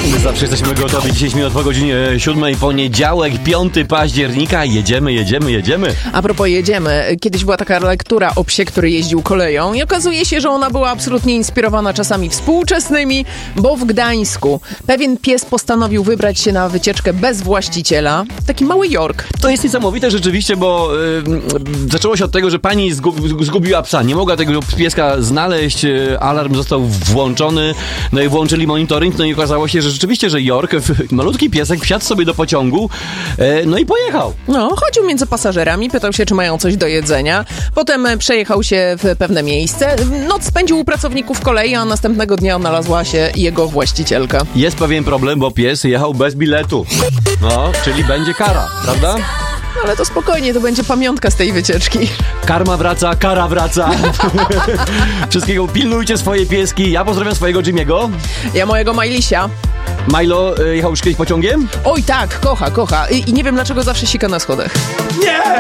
My zawsze jesteśmy gotowi. 10 minut po godzinie 7, poniedziałek, 5 października. Jedziemy. A propos jedziemy, kiedyś była taka lektura o psie, który jeździł koleją i okazuje się, że ona była absolutnie inspirowana czasami współczesnymi, bo w Gdańsku pewien pies postanowił wybrać się na wycieczkę bez właściciela. Taki mały York. To jest niesamowite rzeczywiście, bo zaczęło się od tego, że pani zgubiła psa. Nie mogła tego pieska znaleźć, alarm został włączony, no i włączyli monitoring, no i okazało się, że rzeczywiście, że York, malutki piesek, wsiadł sobie do pociągu, no i pojechał. No, chodził między pasażerami, pytał się, czy mają coś do jedzenia. Potem przejechał się w pewne miejsce. Noc spędził u pracowników kolei, a następnego dnia znalazła się jego właścicielka. Jest pewien problem, bo pies jechał bez biletu. No, czyli będzie kara, prawda? Ale to spokojnie, to będzie pamiątka z tej wycieczki. Karma wraca, kara wraca. Wszystkiego pilnujcie swoje pieski. Ja pozdrawiam swojego Jimmy'ego. Ja mojego Majlisia. Milo jechał już kiedyś pociągiem? Oj tak, kocha. I nie wiem, dlaczego zawsze sika na schodach. Nie!